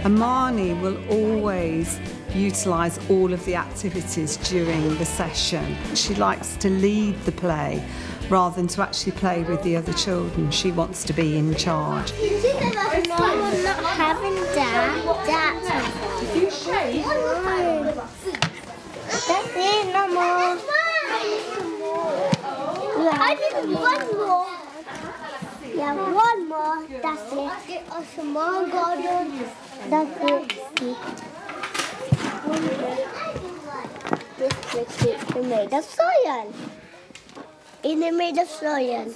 Marnie will always utilise all of the activities during the session. She likes to lead the play rather than to actually play with the other children. She wants to be in charge. Mom, I'm not having that. If you shake... That's it, no more. I need one more. Yeah, one more. That's it. A small garden. That's it. This is made of soil. It's made of soil.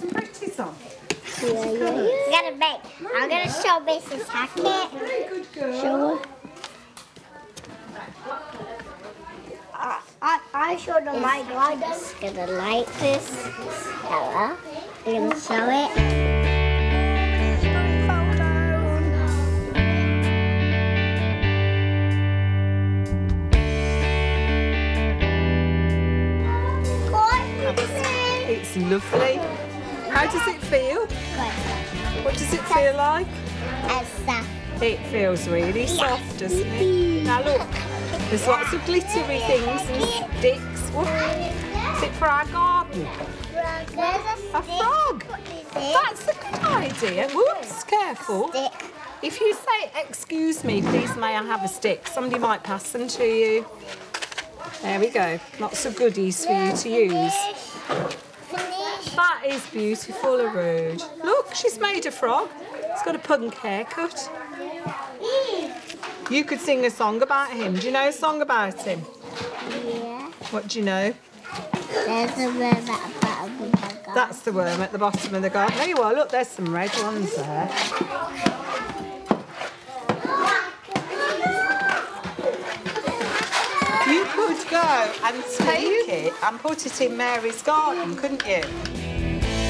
Yeah. Gotta make. I'm gonna show Mrs. Hackett. Very good girl. Show her. I showed her my garden. Gonna light this. Hello. I'm gonna show it. It's lovely. How does it feel? Good. What does it feel like? Soft. It feels really soft, doesn't it? Now look, there's lots of glittery things and sticks. What? Is it for our garden? A frog. That's a good idea. Whoops, careful. If you say, excuse me, please may I have a stick, somebody might pass them to you. There we go. Lots of goodies for you to use. That is beautiful, Arood. Look, she's made a frog. It's got a punk haircut. You could sing a song about him. Do you know a song about him? Yeah. What do you know? There's a worm at the bottom of the garden. That's the worm at the bottom of the garden. There you are. Look, there's some red ones there. You could go and take it and put it in Mary's garden, couldn't you?